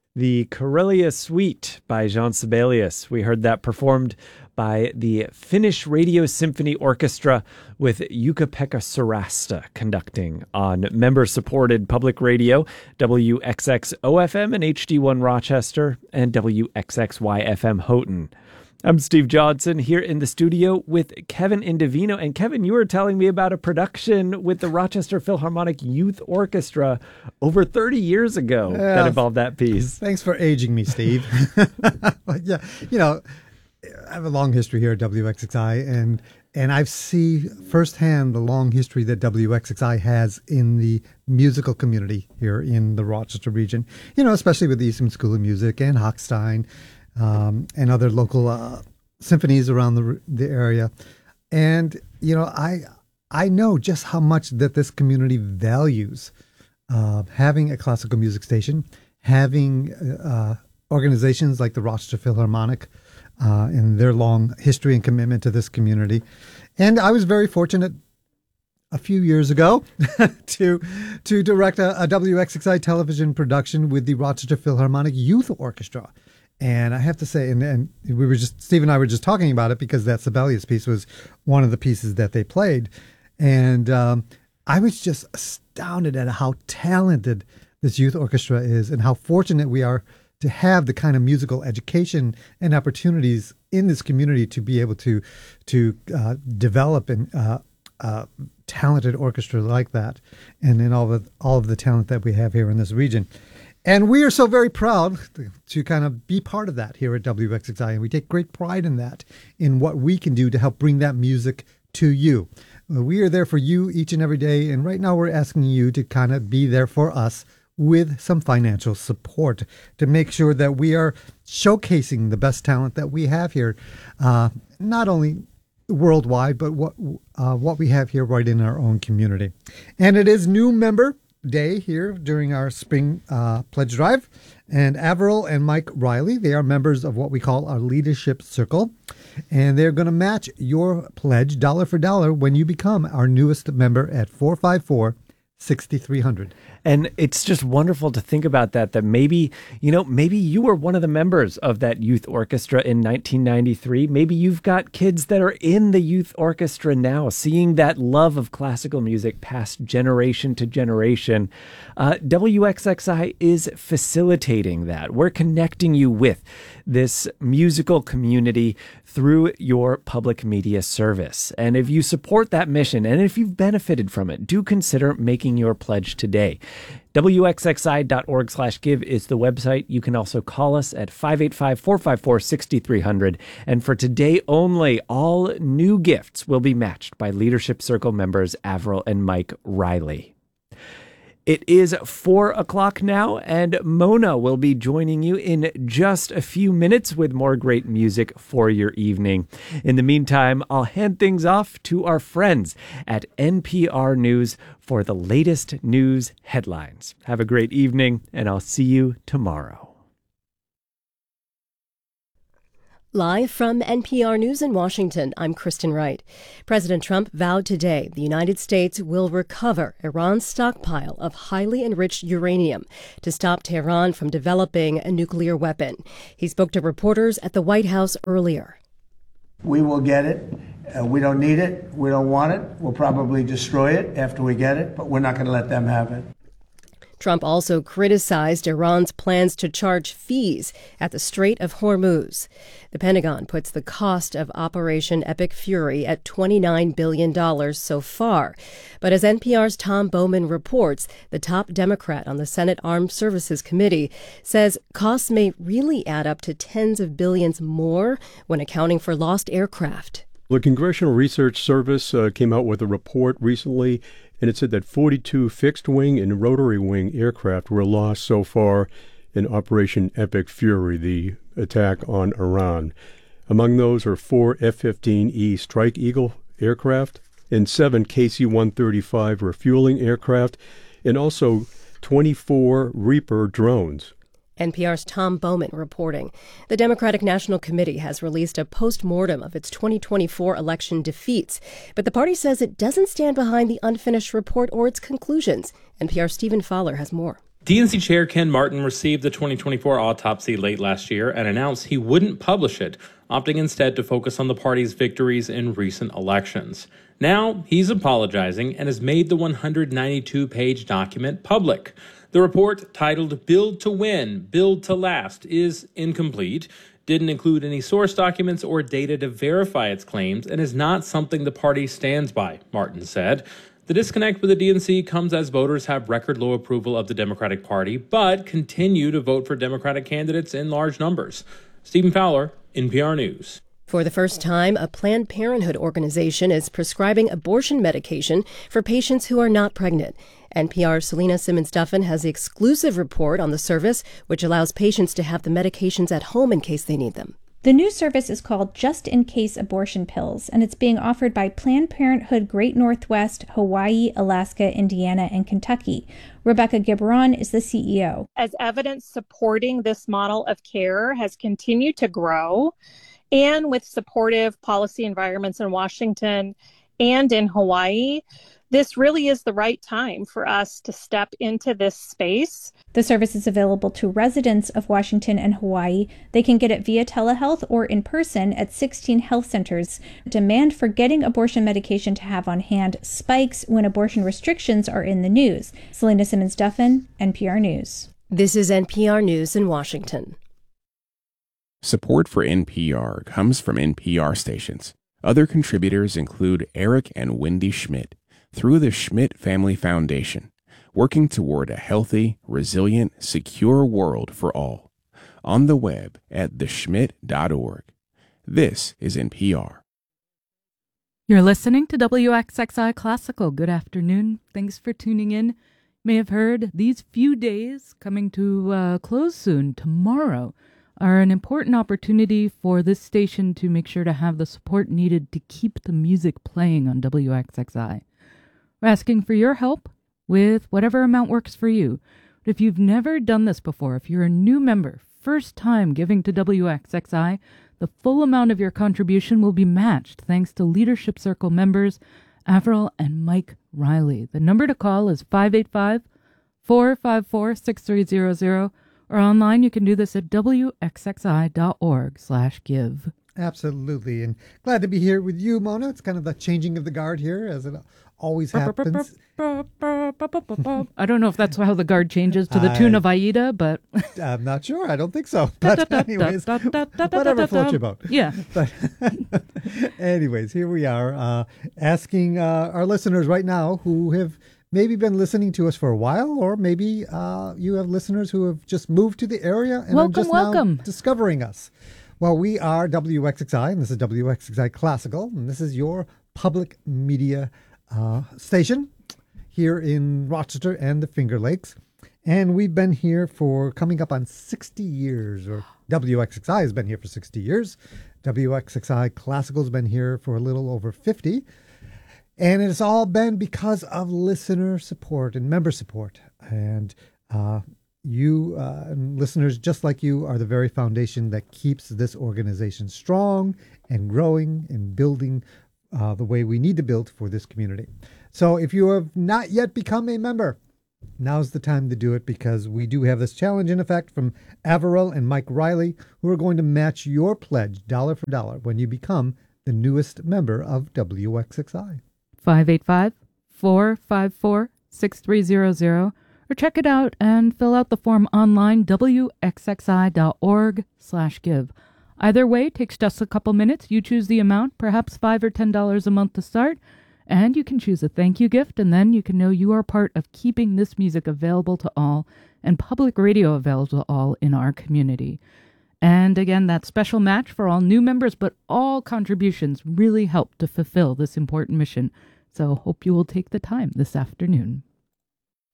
The Karelia Suite by Jean Sibelius. We heard that performed by the Finnish Radio Symphony Orchestra with Jukka-Pekka Sarasta conducting on member-supported public radio, WXX-OFM and HD1 Rochester, and WXXY-FM Houghton. I'm Steve Johnson here in the studio with Kevin Indovino. And Kevin, you were telling me about a production with the Rochester Philharmonic Youth Orchestra over 30 years ago that involved that piece. Thanks for aging me, Steve. But yeah, I have a long history here at WXXI, and I see firsthand the long history that WXXI has in the musical community here in the Rochester region, especially with the Eastman School of Music and Hochstein, and other local symphonies around the area. And, I know just how much that this community values having a classical music station, having organizations like the Rochester Philharmonic and their long history and commitment to this community. And I was very fortunate a few years ago to direct a WXXI television production with the Rochester Philharmonic Youth Orchestra. And I have to say, and Steve and I were just talking about it because that Sibelius piece was one of the pieces that they played. And I was just astounded at how talented this youth orchestra is and how fortunate we are to have the kind of musical education and opportunities in this community to be able to develop a talented orchestra like that, and then all of the talent that we have here in this region. And we are so very proud to kind of be part of that here at WXXI, and we take great pride in that, in what we can do to help bring that music to you. We are there for you each and every day, and right now we're asking you to kind of be there for us with some financial support to make sure that we are showcasing the best talent that we have here, not only worldwide, but what we have here right in our own community. And it is new member day here during our spring pledge drive. And Avril and Mike Riley, they are members of what we call our Leadership Circle. And they're going to match your pledge dollar for dollar when you become our newest member at 454-6300. And it's just wonderful to think about that maybe you were one of the members of that youth orchestra in 1993. Maybe you've got kids that are in the youth orchestra now, seeing that love of classical music passed generation to generation. WXXI is facilitating that. We're connecting you with this musical community through your public media service. And if you support that mission, and if you've benefited from it, do consider making your pledge today. WXXI.org/give is the website. You can also call us at 585-454-6300. And for today only, all new gifts will be matched by Leadership Circle members Avril and Mike Riley. It is 4 o'clock now, and Mona will be joining you in just a few minutes with more great music for your evening. In the meantime, I'll hand things off to our friends at NPR News for the latest news headlines. Have a great evening, and I'll see you tomorrow. Live from NPR News in Washington, I'm Kristen Wright. President Trump vowed today the United States will recover Iran's stockpile of highly enriched uranium to stop Tehran from developing a nuclear weapon. He spoke to reporters at the White House earlier. We will get it. We don't need it. We don't want it. We'll probably destroy it after we get it, but we're not going to let them have it. Trump also criticized Iran's plans to charge fees at the Strait of Hormuz. The Pentagon puts the cost of Operation Epic Fury at $29 billion so far. But as NPR's Tom Bowman reports, the top Democrat on the Senate Armed Services Committee says costs may really add up to tens of billions more when accounting for lost aircraft. The Congressional Research Service came out with a report recently, and it said that 42 fixed-wing and rotary-wing aircraft were lost so far in Operation Epic Fury, the attack on Iran. Among those are 4 F-15E Strike Eagle aircraft and 7 KC-135 refueling aircraft, and also 24 Reaper drones. NPR's Tom Bowman reporting. The Democratic National Committee has released a post-mortem of its 2024 election defeats, but the party says it doesn't stand behind the unfinished report or its conclusions. NPR's Stephen Fowler has more. DNC Chair Ken Martin received the 2024 autopsy late last year and announced he wouldn't publish it, opting instead to focus on the party's victories in recent elections. Now, he's apologizing and has made the 192-page document public. The report, titled Build to Win, Build to Last, is incomplete, didn't include any source documents or data to verify its claims, and is not something the party stands by, Martin said. The disconnect with the DNC comes as voters have record low approval of the Democratic Party, but continue to vote for Democratic candidates in large numbers. Stephen Fowler, NPR News. For the first time, a Planned Parenthood organization is prescribing abortion medication for patients who are not pregnant. NPR's Selena Simmons-Duffin has the exclusive report on the service, which allows patients to have the medications at home in case they need them. The new service is called Just in Case Abortion Pills, and it's being offered by Planned Parenthood Great Northwest, Hawaii, Alaska, Indiana, and Kentucky. Rebecca Gibran is the CEO. As evidence supporting this model of care has continued to grow, and with supportive policy environments in Washington and in Hawaii, this really is the right time for us to step into this space. The service is available to residents of Washington and Hawaii. They can get it via telehealth or in person at 16 health centers. Demand for getting abortion medication to have on hand spikes when abortion restrictions are in the news. Selena Simmons-Duffin, NPR News. This is NPR News in Washington. Support for NPR comes from NPR stations. Other contributors include Eric and Wendy Schmidt through the Schmidt Family Foundation, working toward a healthy, resilient, secure world for all. On the web at theschmidt.org. This is NPR. You're listening to WXXI Classical. Good afternoon. Thanks for tuning in. You may have heard these few days coming to a close soon, tomorrow, are an important opportunity for this station to make sure to have the support needed to keep the music playing on WXXI. We're asking for your help with whatever amount works for you. But if you've never done this before, if you're a new member, first time giving to WXXI, the full amount of your contribution will be matched thanks to Leadership Circle members Avril and Mike Riley. The number to call is 585-454-6300. Or online, you can do this at wxxi.org/give. Absolutely. And glad to be here with you, Mona. It's kind of the changing of the guard here, as it always happens. I don't know if that's how the guard changes to the tune of Aida, but... I'm not sure. I don't think so. But anyways, whatever floats your boat. Yeah. But anyways, here we are asking our listeners right now who have maybe been listening to us for a while, or maybe you have listeners who have just moved to the area and are just now discovering us. Well, we are WXXI, and this is WXXI Classical, and this is your public media station here in Rochester and the Finger Lakes. And we've been here for coming up on 60 years, or WXXI has been here for 60 years. WXXI Classical's been here for a little over 50. And it's all been because of listener support and member support. And you listeners just like you are the very foundation that keeps this organization strong and growing and building the way we need to build for this community. So if you have not yet become a member, now's the time to do it, because we do have this challenge in effect from Avril and Mike Riley, who are going to match your pledge dollar for dollar when you become the newest member of WXXI. 585-454-6300, or check it out and fill out the form online, wxxi.org/give. Either way takes just a couple minutes. You choose the amount, perhaps $5 or $10 a month to start, and you can choose a thank you gift, and then you can know you are part of keeping this music available to all and public radio available to all in our community. And again, that special match for all new members, but all contributions really help to fulfill this important mission. So hope you will take the time this afternoon.